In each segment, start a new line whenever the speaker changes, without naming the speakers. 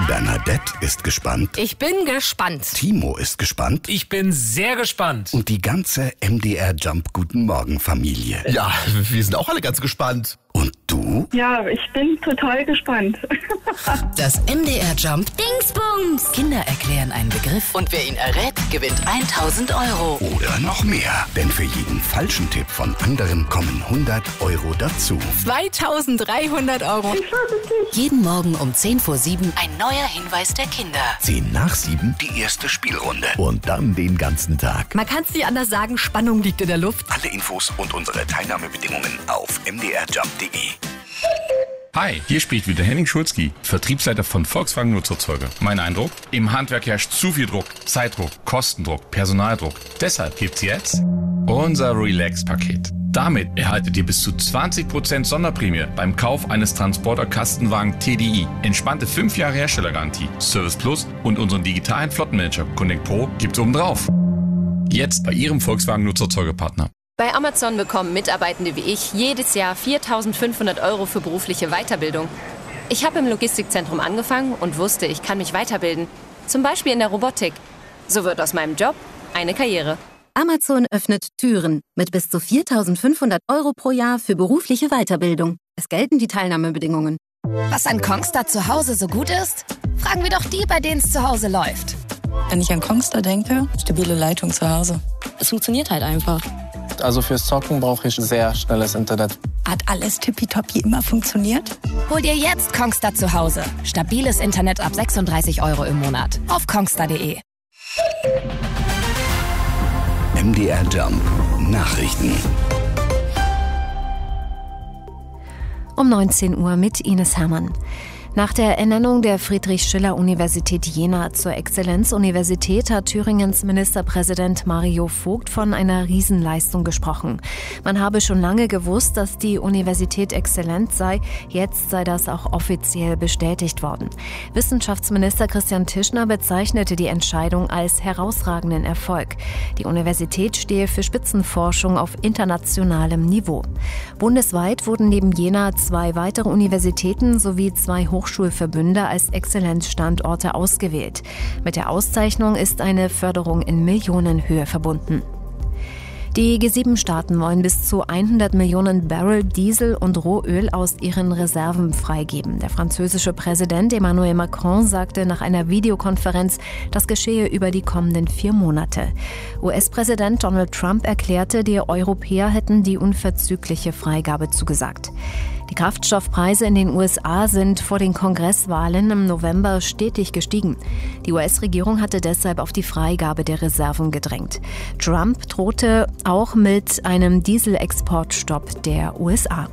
Bernadette ist gespannt.
Ich bin gespannt.
Timo ist gespannt.
Ich bin sehr gespannt.
Und die ganze MDR Jump Guten Morgen Familie.
Ja, wir sind auch alle ganz gespannt.
Und du?
Ja, ich bin total gespannt.
Das MDR Jump
Dingsbums!
Kinder erklären einen Begriff und wer ihn errät, gewinnt 1000 Euro.
Oder noch mehr. Denn für jeden falschen Tipp von anderen kommen 100 Euro dazu.
2300 Euro. Jeden Morgen um 6:50 ein neuer Hinweis der Kinder.
7:10 die erste Spielrunde. Und dann den ganzen Tag.
Man kann es nicht anders sagen, Spannung liegt in der Luft.
Alle Infos und unsere Teilnahmebedingungen auf mdrjump.de.
Hi, hier spricht wieder Henning Schulzki, Vertriebsleiter von Volkswagen Nutzerzeuger. Mein Eindruck? Im Handwerk herrscht zu viel Druck, Zeitdruck, Kostendruck, Personaldruck. Deshalb gibt's jetzt unser Relax-Paket. Damit erhaltet ihr bis zu 20% Sonderprämie beim Kauf eines Transporter-Kastenwagen TDI. Entspannte 5 Jahre Herstellergarantie, Service Plus und unseren digitalen Flottenmanager Connect Pro gibt's obendrauf. Jetzt bei Ihrem Volkswagen Nutzerzeugerpartner.
Bei Amazon bekommen Mitarbeitende wie ich jedes Jahr 4.500 Euro für berufliche Weiterbildung. Ich habe im Logistikzentrum angefangen und wusste, ich kann mich weiterbilden. Zum Beispiel in der Robotik. So wird aus meinem Job eine Karriere.
Amazon öffnet Türen mit bis zu 4.500 Euro pro Jahr für berufliche Weiterbildung. Es gelten die Teilnahmebedingungen.
Was an Kongstar zu Hause so gut ist? Fragen wir doch die, bei denen es zu Hause läuft.
Wenn ich an Kongstar denke, stabile Leitung zu Hause. Es funktioniert halt einfach.
Also fürs Zocken brauche ich sehr schnelles Internet.
Hat alles tippitoppi immer funktioniert?
Hol dir jetzt Kongstar zu Hause. Stabiles Internet ab 36 Euro im Monat. Auf kongstar.de.
MDR Jump Nachrichten.
Um 19 Uhr mit Ines Hermann. Nach der Ernennung der Friedrich-Schiller-Universität Jena zur Exzellenzuniversität hat Thüringens Ministerpräsident Mario Vogt von einer Riesenleistung gesprochen. Man habe schon lange gewusst, dass die Universität exzellent sei. Jetzt sei das auch offiziell bestätigt worden. Wissenschaftsminister Christian Tischner bezeichnete die Entscheidung als herausragenden Erfolg. Die Universität stehe für Spitzenforschung auf internationalem Niveau. Bundesweit wurden neben Jena 2 weitere Universitäten sowie 2 Hochschulverbünde als Exzellenzstandorte ausgewählt. Mit der Auszeichnung ist eine Förderung in Millionenhöhe verbunden. Die G7-Staaten wollen bis zu 100 Millionen Barrel Diesel und Rohöl aus ihren Reserven freigeben. Der französische Präsident Emmanuel Macron sagte nach einer Videokonferenz, das geschehe über die kommenden 4 Monate. US-Präsident Donald Trump erklärte, die Europäer hätten die unverzügliche Freigabe zugesagt. Die Kraftstoffpreise in den USA sind vor den Kongresswahlen im November stetig gestiegen. Die US-Regierung hatte deshalb auf die Freigabe der Reserven gedrängt. Trump drohte auch mit einem Dieselexportstopp der USA.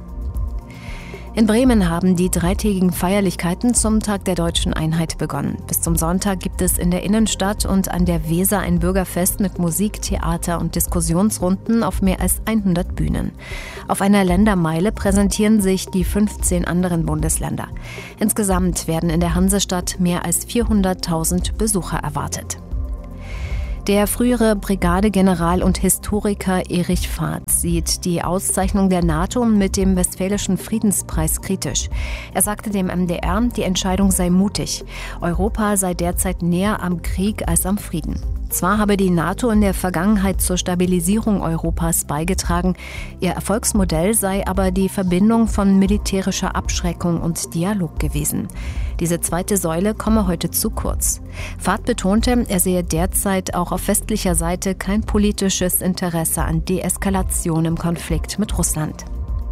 In Bremen haben die 3-tägigen Feierlichkeiten zum Tag der Deutschen Einheit begonnen. Bis zum Sonntag gibt es in der Innenstadt und an der Weser ein Bürgerfest mit Musik, Theater und Diskussionsrunden auf mehr als 100 Bühnen. Auf einer Ländermeile präsentieren sich die 15 anderen Bundesländer. Insgesamt werden in der Hansestadt mehr als 400.000 Besucher erwartet. Der frühere Brigadegeneral und Historiker Erich Vaz sieht die Auszeichnung der NATO mit dem Westfälischen Friedenspreis kritisch. Er sagte dem MDR, die Entscheidung sei mutig. Europa sei derzeit näher am Krieg als am Frieden. Zwar habe die NATO in der Vergangenheit zur Stabilisierung Europas beigetragen, ihr Erfolgsmodell sei aber die Verbindung von militärischer Abschreckung und Dialog gewesen. Diese zweite Säule komme heute zu kurz. Vaz betonte, er sehe derzeit auch auf westlicher Seite kein politisches Interesse an Deeskalation im Konflikt mit Russland.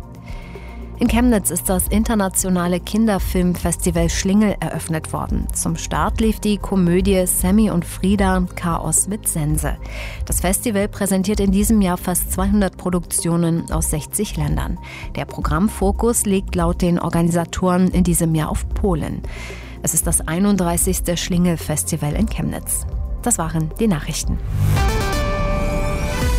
In Chemnitz ist das internationale Kinderfilmfestival Schlingel eröffnet worden. Zum Start lief die Komödie Sammy und Frieda – Chaos mit Sense. Das Festival präsentiert in diesem Jahr fast 200 Produktionen aus 60 Ländern. Der Programmfokus liegt laut den Organisatoren in diesem Jahr auf Polen. Es ist das 31. Schlingel-Festival in Chemnitz. Das waren die Nachrichten.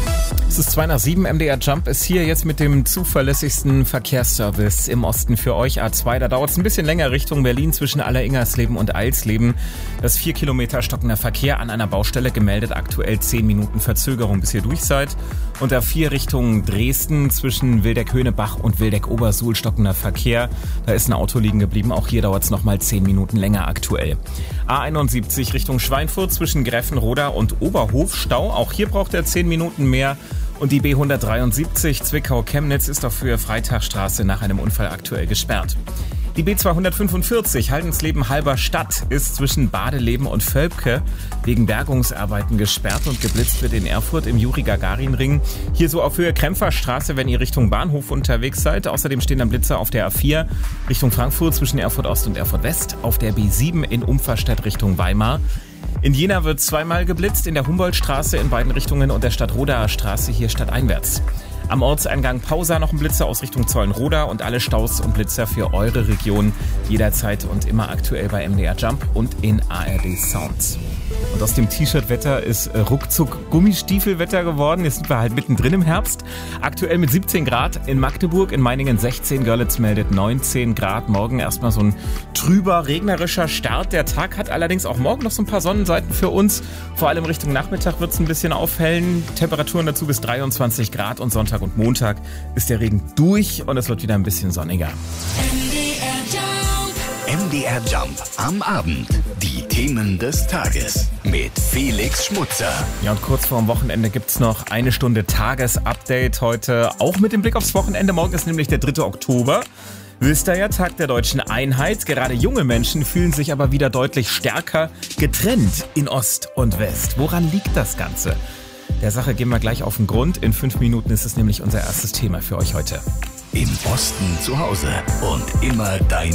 Es ist 6:02, MDR Jump ist hier jetzt mit dem zuverlässigsten Verkehrsservice im Osten für euch. A2, da dauert es ein bisschen länger Richtung Berlin zwischen Alleringersleben und Eilsleben. Das 4 Kilometer stockender Verkehr an einer Baustelle, gemeldet aktuell 10 Minuten Verzögerung, bis ihr durch seid. Und A4 Richtung Dresden zwischen Wildeck-Höhnebach und Wildeck-Obersuhl stockender Verkehr. Da ist ein Auto liegen geblieben, auch hier dauert es nochmal 10 Minuten länger aktuell. A71 Richtung Schweinfurt zwischen Greffenroda und Oberhof, Stau, auch hier braucht er 10 Minuten mehr. Und die B173 Zwickau-Chemnitz ist dafür Freitagstraße nach einem Unfall aktuell gesperrt. Die B245 Haldensleben-Halberstadt ist zwischen Badeleben und Völpke wegen Bergungsarbeiten gesperrt und geblitzt wird in Erfurt im Juri-Gagarin-Ring. Hier so auf Höhe Krempferstraße, wenn ihr Richtung Bahnhof unterwegs seid. Außerdem stehen dann Blitzer auf der A4 Richtung Frankfurt zwischen Erfurt Ost und Erfurt West, auf der B7 in Umferstedt Richtung Weimar. In Jena wird zweimal geblitzt, in der Humboldtstraße in beiden Richtungen und der Stadtrodaer Straße hier stadteinwärts. Am Ortseingang Pausa noch ein Blitzer aus Richtung Zollenroda und alle Staus und Blitzer für eure Region jederzeit und immer aktuell bei MDR Jump und in ARD Sounds. Und aus dem T-Shirt-Wetter ist ruckzuck Gummistiefelwetter geworden. Jetzt sind wir halt mittendrin im Herbst. Aktuell mit 17 Grad in Magdeburg, in Meiningen 16, Görlitz meldet 19 Grad. Morgen erstmal so ein trüber, regnerischer Start. Der Tag hat allerdings auch morgen noch so ein paar Sonnenseiten für uns. Vor allem Richtung Nachmittag wird es ein bisschen aufhellen. Temperaturen dazu bis 23 Grad und Sonntag und Montag ist der Regen durch und es wird wieder ein bisschen sonniger.
MDR Jump am Abend. Die Themen des Tages mit Felix Schmutzer.
Ja, und kurz vorm Wochenende gibt's noch eine Stunde Tagesupdate heute. Auch mit dem Blick aufs Wochenende. Morgen ist nämlich der 3. Oktober. Wisst ihr ja, Tag der deutschen Einheit. Gerade junge Menschen fühlen sich aber wieder deutlich stärker getrennt in Ost und West. Woran liegt das Ganze? Der Sache gehen wir gleich auf den Grund. In 5 Minuten ist es nämlich unser erstes Thema für euch heute.
Im Osten zu Hause und immer dein